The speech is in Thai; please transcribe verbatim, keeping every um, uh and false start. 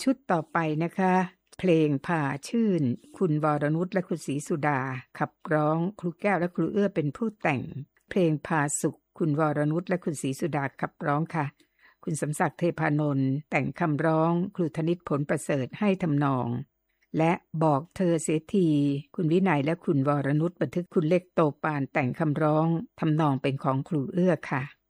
ชุดต่อไปนะคะเพลงผ่าชื่นคุณวรนุชและคุณศรีสุดาขับร้องครูแก้วและครูเอื้อเป็นผู้แต่งเพลงพาสุขคุณวรนุชและคุณศรีสุดาขับร้องค่ะคุณสมศักดิ์เทพานนท์แต่งคำร้องครูธนิตผลประเสริฐให้ทำนองและบอกเธอเสียทีคุณวินัยและคุณวรนุชบันทึกคุณเล็กโตปานแต่งคำร้องทำนองเป็นของครูเอื้อค่ะ